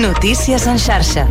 Notícies en xarxa.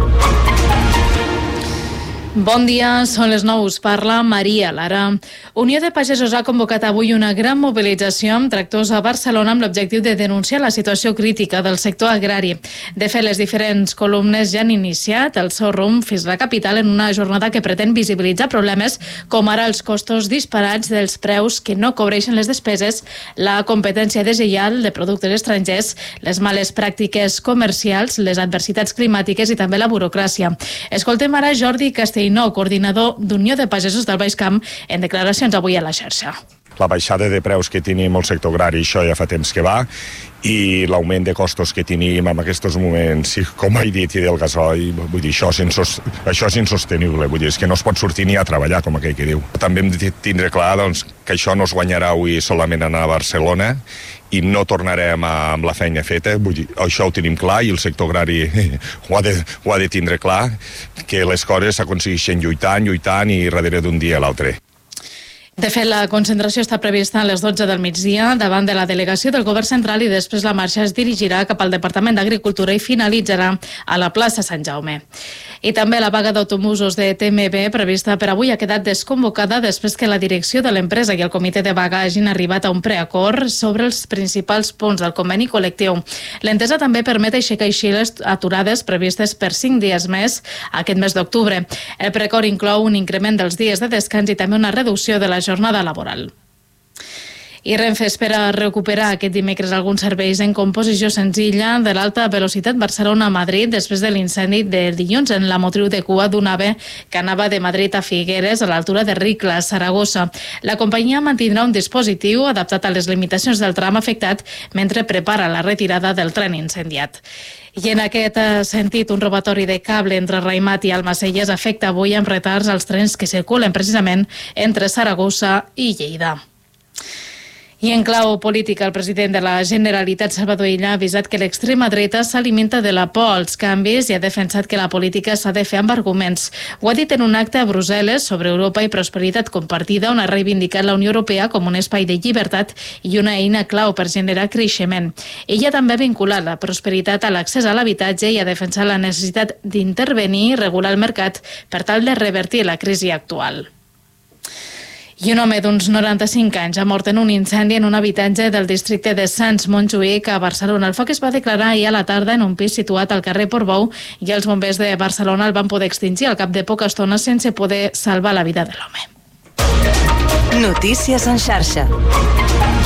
Bon dia, són les 9, us parla Maria Lara. Unió de Pagesos ha convocat avui una gran mobilització amb tractors a Barcelona amb l'objectiu de denunciar la situació crítica del sector agrari. De fet, les diferents columnes ja han iniciat el seu rumb fins a la capital en una jornada que pretén visibilitzar problemes com ara els costos disparats dels preus que no cobreixen les despeses, la competència deslleial de productes estrangers, les males pràctiques comercials, les adversitats climàtiques i també la burocràcia. Escoltem ara Jordi Castelló, coordinador d'Unió de Pagesos del Baix Camp, en declaracions avui a la xarxa. La baixada de preus que tenim al sector agrari, això ja fa temps que va, i l'augment de costos que tenim en aquests moments, com he dit, i del gasoil, vull dir, això és insostenible, vull dir, és que no es pot sortir ni a treballar, com aquell que diu. També hem de tindre clar, doncs, que això no es guanyarà avui solament anar a Barcelona i no tornarem amb la feina feta, vull dir, això ho tenim clar i el sector agrari ho ha de tindre clar, que les coses s'aconsegueixen lluitant i darrere d'un dia a l'altre. De fet, la concentració està prevista a les 12 del migdia davant de la delegació del Govern Central i després la marxa es dirigirà cap al Departament d'Agricultura i finalitzarà a la plaça Sant Jaume. I també la vaga d'autobusos de TMB prevista per avui ha quedat desconvocada després que la direcció de l'empresa i el comitè de vaga hagin arribat a un preacord sobre els principals punts del conveni col·lectiu. L'entesa també permet aixecar les aturades previstes per 5 dies més aquest mes d'octubre. El preacord inclou un increment dels dies de descans i també una reducció de la jornada laboral. I Renfe espera recuperar aquest dimecres alguns serveis en composició senzilla de l'alta velocitat Barcelona-Madrid després de l'incendi de dilluns en la motriu de cua d'un AVE que anava de Madrid a Figueres a l'altura de Ricla, Saragossa. La companyia mantindrà un dispositiu adaptat a les limitacions del tram afectat mentre prepara la retirada del tren incendiat. I en aquest sentit, un robatori de cable entre Raimat i Almacelles afecta avui amb retards els trens que circulen precisament entre Saragossa i Lleida. I en clau política, el president de la Generalitat, Salvador Illa, ha avisat que l'extrema dreta s'alimenta de la por als canvis i ha defensat que la política s'ha de fer amb arguments. Ho ha dit en un acte a Brussel·les sobre Europa i prosperitat compartida, on ha reivindicat la Unió Europea com un espai de llibertat i una eina clau per generar creixement. Ella també ha vinculat la prosperitat a l'accés a l'habitatge i ha defensat la necessitat d'intervenir i regular el mercat per tal de revertir la crisi actual. I un home d'uns 95 anys ha mort en un incendi en un habitatge del districte de Sants Montjuïc a Barcelona. El foc es va declarar ahir a la tarda en un pis situat al carrer Portbou i els bombers de Barcelona el van poder extingir al cap de poca estona sense poder salvar la vida de l'home. Notícies en xarxa.